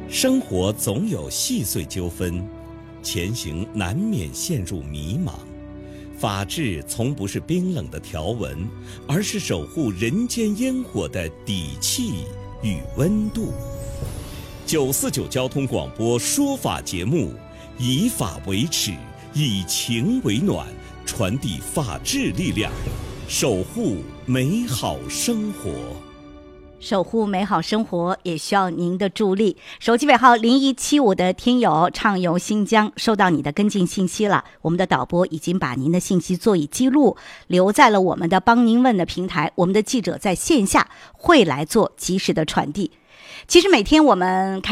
生活总有细碎纠纷，前行难免陷入迷茫。法治从不是冰冷的条文，而是守护人间烟火的底气与温度。949交通广播说法节目，以法为尺，以情为暖，传递法治力量，守护美好生活。 守护美好生活也需要您的助力。手机尾号0175的听友畅游新疆，收到你的跟进信息了，我们的导播已经把您的信息做以记录，留在了我们的帮您问的平台，我们的记者在线下会来做及时的传递。其实每天我们